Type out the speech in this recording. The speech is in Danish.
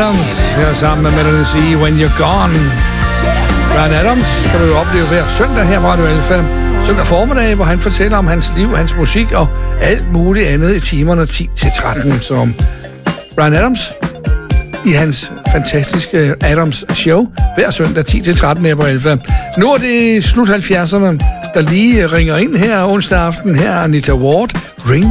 Adams her sammen med Melody C. When You're Gone. Bryan Adams kan du jo opleve hver søndag her på Radio Alfa. Søndag formiddag, hvor han fortæller om hans liv, hans musik og alt muligt andet i timerne 10-13. Så Bryan Adams i hans fantastiske Adams Show hver søndag 10-13 her på Alfa. Nu er det slut 70'erne, der lige ringer ind her onsdag aften. Her er Anita Ward. Ring